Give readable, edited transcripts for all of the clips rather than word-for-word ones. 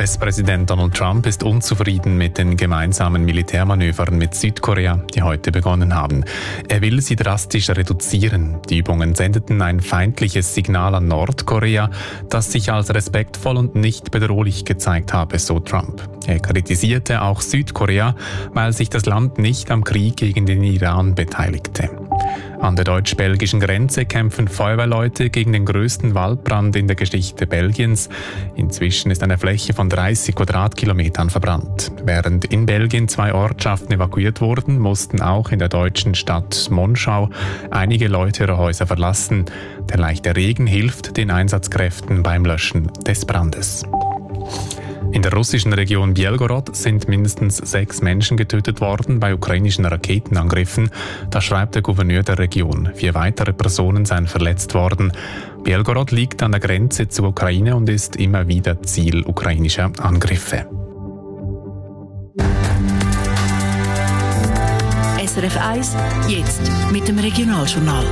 US-Präsident Donald Trump ist unzufrieden mit den gemeinsamen Militärmanövern mit Südkorea, die heute begonnen haben. Er will sie drastisch reduzieren. Die Übungen sendeten ein feindliches Signal an Nordkorea, das sich als respektvoll und nicht bedrohlich gezeigt habe, so Trump. Er kritisierte auch Südkorea, weil sich das Land nicht am Krieg gegen den Iran beteiligte. An der deutsch-belgischen Grenze kämpfen Feuerwehrleute gegen den größten Waldbrand in der Geschichte Belgiens. Inzwischen ist eine Fläche von 30 Quadratkilometern verbrannt. Während in Belgien 2 Ortschaften evakuiert wurden, mussten auch in der deutschen Stadt Monschau einige Leute ihre Häuser verlassen. Der leichte Regen hilft den Einsatzkräften beim Löschen des Brandes. In der russischen Region Belgorod sind mindestens 6 Menschen getötet worden bei ukrainischen Raketenangriffen. Das schreibt der Gouverneur der Region. 4 weitere Personen seien verletzt worden. Belgorod liegt an der Grenze zur Ukraine und ist immer wieder Ziel ukrainischer Angriffe. SRF 1, jetzt mit dem Regionaljournal.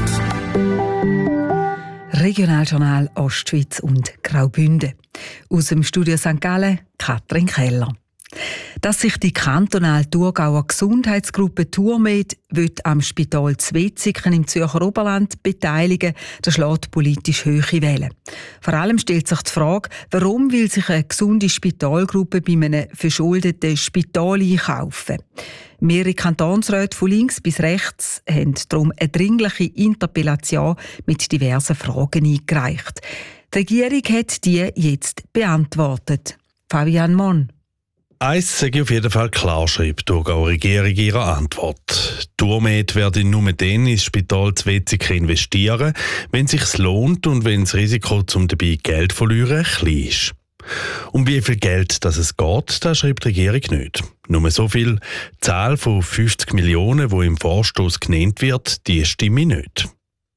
Regionaljournal Ostschweiz und Graubünden. Aus dem Studio St. Gallen, Katrin Keller. Dass sich die kantonale Thurgauer Gesundheitsgruppe ThurMed am Spital Zwetzigen im Zürcher Oberland beteiligen, das schlägt politisch hohe Wellen. Vor allem stellt sich die Frage, warum will sich eine gesunde Spitalgruppe bei einem verschuldeten Spital einkaufen? Mehrere Kantonsräte von links bis rechts haben darum eine dringliche Interpellation mit diversen Fragen eingereicht. Die Regierung hat die jetzt beantwortet. Fabian Mon. Eins sage ich auf jeden Fall klar, schreibt die Thurgauer Regierung in ihrer Antwort. ThurMed werde nur dann ins Spital Zwetzigen investieren, wenn es sich lohnt und wenn das Risiko, um dabei Geld zu verlieren, klein ist. Um wie viel Geld es geht, das schreibt die Regierung nicht. Nur so viel. Die Zahl von 50 Millionen, die im Vorstoss genannt wird, die stimme nicht.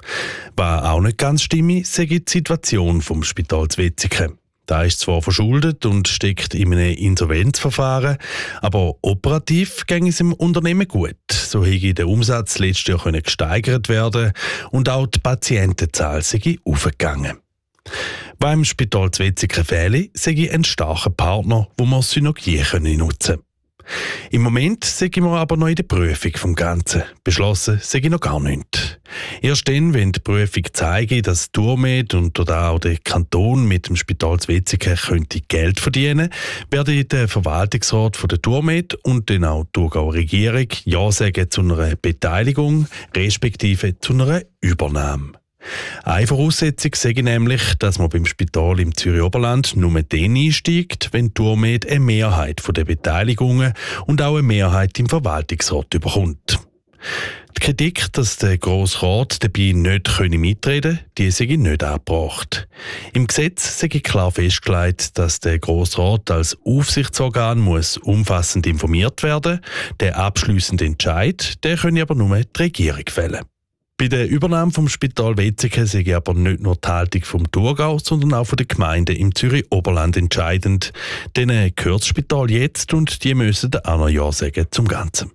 Was auch nicht ganz stimme, sage die Situation vom Spital Zwetzigen. Da ist zwar verschuldet und steckt in einem Insolvenzverfahren, aber operativ ging es im Unternehmen gut. So hätte der Umsatz letztes Jahr gesteigert werden und auch die Patientenzahl sei aufgegangen. Beim Spital Zwetzigen fehle, sei ein starker Partner, wo man Synergien nutzen können. Im Moment sind wir aber noch in der Prüfung vom Ganzen. Beschlossen sei noch gar nicht. Erst dann, wenn die Prüfung zeigt, dass ThurMed und auch der Kanton mit dem Spital Zwetzigen könnte Geld verdienen, werde der Verwaltungsrat von der ThurMed und dann auch die Thurgauer Regierung Ja sagen zu einer Beteiligung, respektive zu einer Übernahme. Eine Voraussetzung sei nämlich, dass man beim Spital im Zürich Oberland nur dann einsteigt, wenn ThurMed eine Mehrheit der Beteiligungen und auch eine Mehrheit im Verwaltungsrat bekommt. Die Kritik, dass der Grosse Rat dabei nicht mitreden könne, die sei nicht angebracht. Im Gesetz sei klar festgelegt, dass der Grosse Rat als Aufsichtsorgan muss umfassend informiert werden. Der abschliessende Entscheid, der könne aber nur die Regierung fällen. Bei der Übernahme vom Spital Wetzikon sei aber nicht nur die Haltung vom Thurgau, sondern auch von den Gemeinden im Zürich Oberland entscheidend. Denen gehört das Spital jetzt und die müssen auch noch Ja sagen zum Ganzen.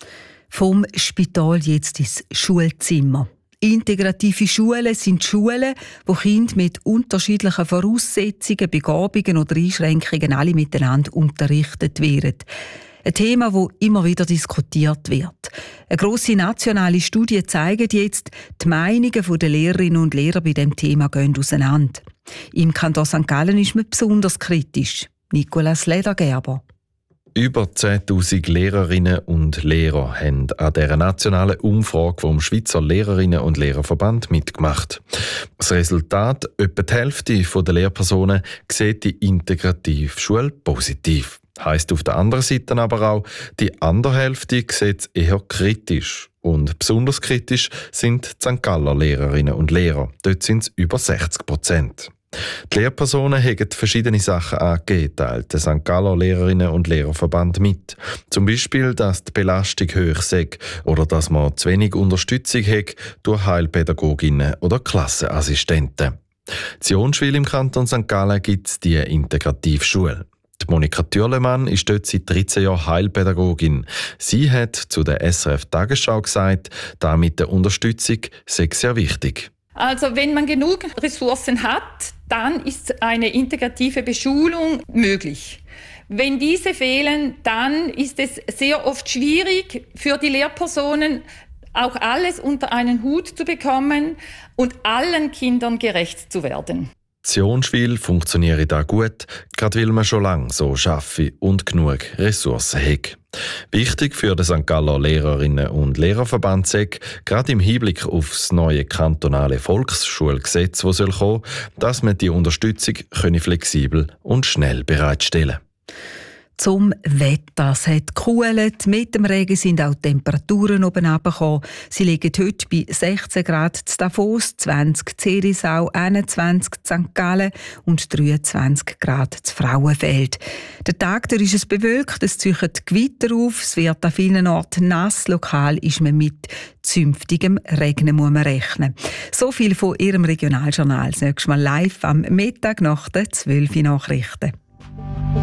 Vom Spital jetzt ins Schulzimmer. Integrative Schulen sind Schulen, wo Kinder mit unterschiedlichen Voraussetzungen, Begabungen oder Einschränkungen alle miteinander unterrichtet werden. Ein Thema, das immer wieder diskutiert wird. Eine grosse nationale Studie zeigt jetzt, die Meinungen der Lehrerinnen und Lehrer bei diesem Thema gehen auseinander. Im Kanton St. Gallen ist man besonders kritisch. Nicolas Ledergerber. Über 10'000 Lehrerinnen und Lehrer haben an dieser nationalen Umfrage vom Schweizer Lehrerinnen- und Lehrerverband mitgemacht. Das Resultat: etwa die Hälfte der Lehrpersonen sieht die Integrativschule positiv. Heisst auf der anderen Seite aber auch, die andere Hälfte sieht es eher kritisch. Und besonders kritisch sind die St. Galler Lehrerinnen und Lehrer. Dort sind es über 60%. Die Lehrpersonen haben verschiedene Sachen angegeben, teilt der St. Galler Lehrerinnen- und Lehrerverband mit. Zum Beispiel, dass die Belastung hoch sei oder dass man zu wenig Unterstützung hat durch Heilpädagoginnen oder Klassenassistenten. In Jonschwil im Kanton St. Gallen gibt es die Integrativschule. Die Monika Thürlemann ist dort seit 13 Jahren Heilpädagogin. Sie hat zu der SRF Tagesschau gesagt, da mit der Unterstützung sei sehr wichtig. Also wenn man genug Ressourcen hat, dann ist eine integrative Beschulung möglich. Wenn diese fehlen, dann ist es sehr oft schwierig für die Lehrpersonen, auch alles unter einen Hut zu bekommen und allen Kindern gerecht zu werden. Zionschwil funktioniere da gut, gerade weil man schon lange so schaffe und genug Ressourcen hat. Wichtig für den St. Galler Lehrerinnen- und Lehrerverband sei, gerade im Hinblick auf das neue kantonale Volksschulgesetz, das kommen soll, dass man die Unterstützung flexibel und schnell bereitstellen kann. Zum Wetter. Es hat gekühlt. Mit dem Regen sind auch die Temperaturen oben runtergekommen. Sie liegen heute bei 16 Grad in Davos, 20 in Zerisau, 21 in St. Gallen und 23 Grad in Frauenfeld. Der Tag ist es bewölkt, es ziehen Gewitter auf, es wird an vielen Orten nass. Lokal ist man mit zünftigem Regnen muss man rechnen. So viel von Ihrem Regionaljournal. Das nächste Mal live am Mittag nach den 12 Nachrichten.